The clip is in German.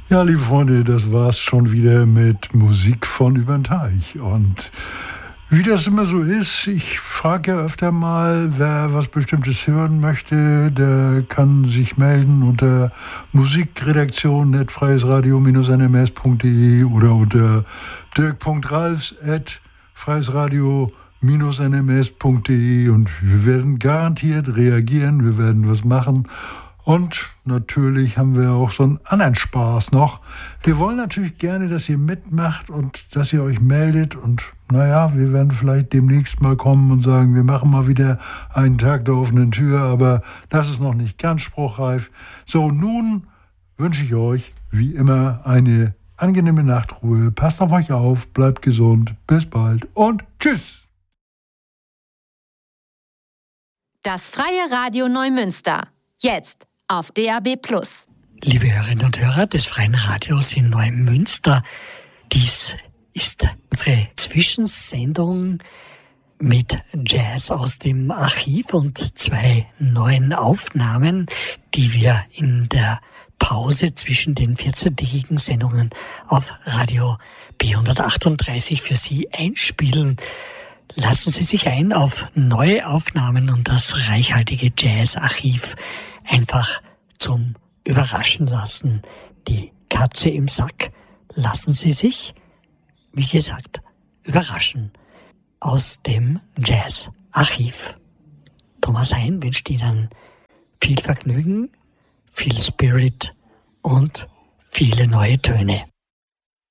Ja, liebe Freunde, das war's schon wieder mit Musik von übern Teich. Und wie das immer so ist, ich frage ja öfter mal, wer was Bestimmtes hören möchte, der kann sich melden unter musikredaktion@freiesradio-nms.de oder unter dirk.ralfs@freiesradio-nms.de und wir werden garantiert reagieren, wir werden was machen. Und natürlich haben wir auch so einen anderen Spaß noch. Wir wollen natürlich gerne, dass ihr mitmacht und dass ihr euch meldet. Und naja, wir werden vielleicht demnächst mal kommen und sagen, wir machen mal wieder einen Tag der offenen Tür. Aber das ist noch nicht ganz spruchreif. So, nun wünsche ich euch wie immer eine angenehme Nachtruhe. Passt auf euch auf, bleibt gesund. Bis bald und tschüss. Das Freie Radio Neumünster. Jetzt auf DAB+. Liebe Hörerinnen und Hörer des Freien Radios in Neumünster, dies ist unsere Zwischensendung mit Jazz aus dem Archiv und 2 neuen Aufnahmen, die wir in der Pause zwischen den 14-tägigen Sendungen auf Radio B138 für Sie einspielen. Lassen Sie sich ein auf neue Aufnahmen und das reichhaltige Jazz-Archiv einfach zum Überraschen lassen. Die Katze im Sack. Lassen Sie sich, wie gesagt, überraschen aus dem Jazz-Archiv. Thomas Hein wünscht Ihnen viel Vergnügen, viel Spirit und viele neue Töne.